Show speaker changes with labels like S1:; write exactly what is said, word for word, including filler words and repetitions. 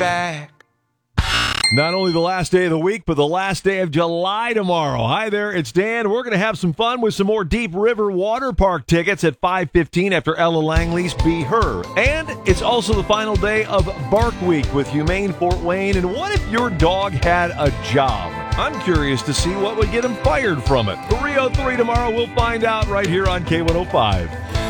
S1: back.
S2: Not only the last day of the week, but the last day of July tomorrow. Hi there, it's Dan. We're going to have some fun with some more Deep River Water Park tickets at five fifteen after Ella Langley's Be Her. And it's also the final day of Bark Week with Humane Fort Wayne. And what if your dog had a job? I'm curious to see what would get him fired from it. three oh three tomorrow, we'll find out right here on K one oh five.